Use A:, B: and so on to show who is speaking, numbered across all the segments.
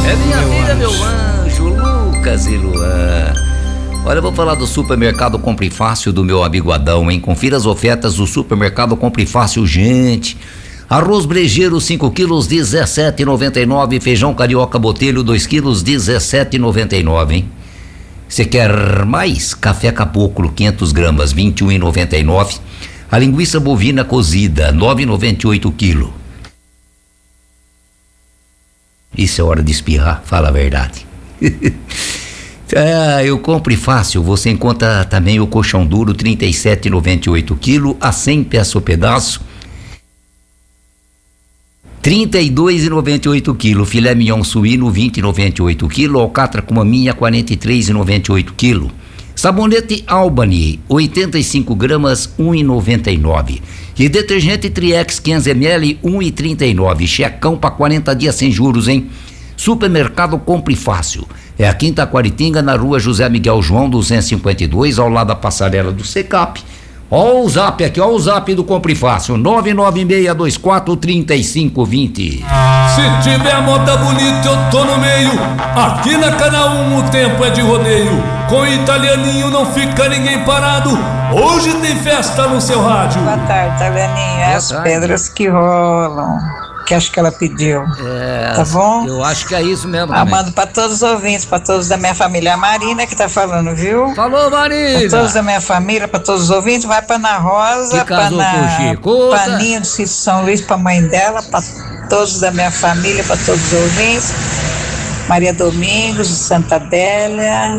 A: É minha filha, meu anjo, Lucas e Luan. Olha, eu vou falar do supermercado Compre Fácil do meu amigo Adão, hein? Confira as ofertas do supermercado Compre Fácil, gente. Arroz brejeiro 5 quilos, 17,99. Feijão carioca botelho 2 quilos, 17,99, hein? Você quer mais? Café Caboclo 500 gramas, 21,99. A linguiça bovina cozida 9,98 quilo. Isso é hora de espirrar, fala a verdade. Eu Compre Fácil, você encontra também o colchão duro 37,98 quilo, a 100 peças o pedaço, 32,98 quilo, filé mignon suíno 20,98 quilo, alcatra com maminha 43,98 quilo, sabonete Albany 85 gramas 1,99 e detergente Triex 500 ml 1,39, checão para 40 dias sem juros, hein? Supermercado Compre Fácil, é aqui em Taquaritinga, na rua José Miguel João 252, ao lado da passarela do Secap. Ó o zap aqui, ó o zap do Compre Fácil, 996243520.
B: Se tiver moda bonita eu tô no meio, aqui na Canal 1 o tempo é de rodeio, com Italianinho não fica ninguém parado, hoje tem festa no seu rádio.
C: Boa tarde, Italianinho, é as pedras que rolam, que acho que ela pediu, tá bom?
A: Eu acho que é isso mesmo.
C: Mando pra todos os ouvintes, pra todos da minha família. A Marina que tá falando, viu?
A: Falou, Marina!
C: Pra todos da minha família, pra todos os ouvintes, vai pra Ana Rosa, pra Paninho do Sítio São Luís, pra mãe dela, pra todos da minha família, pra todos os ouvintes. Maria Domingos, de Santa Adélia.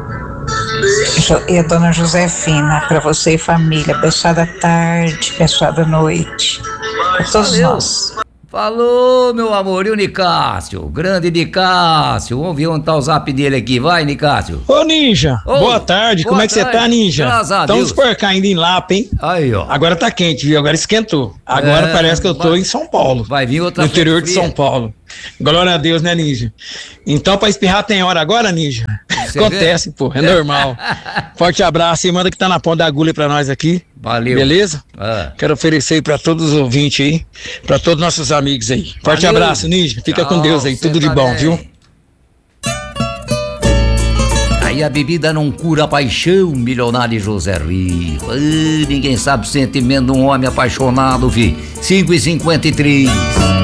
C: E a dona Josefina, pra você e família. Abençoada tarde, abençoada noite. Pra todos nós.
A: Falou, meu amor, e o Nicásio? Grande Nicásio. Vamos ver onde tá o zap dele aqui. Vai, Nicásio.
D: Ô, Ninja, boa tarde. Como é que você tá, Ninja? Estamos por cá ainda em Lapa, hein?
A: Aí, ó.
D: Agora tá quente, viu? Agora esquentou. Agora parece que eu tô em São Paulo.
A: Vai vir outra
D: no interior de São Paulo. Glória a Deus, né, Ninja? Então, pra espirrar tem hora agora, Ninja? Acontece, pô, é normal. Forte abraço e manda que tá na ponta da agulha pra nós aqui.
A: Valeu.
D: Beleza? Quero oferecer aí pra todos os ouvintes aí, pra todos os nossos amigos aí. Forte abraço, Ninja. Fica com Deus aí, tudo de bom, viu?
A: Aí a bebida não cura a paixão, milionário José Rico. Ninguém sabe o sentimento de um homem apaixonado, vi. 5h53.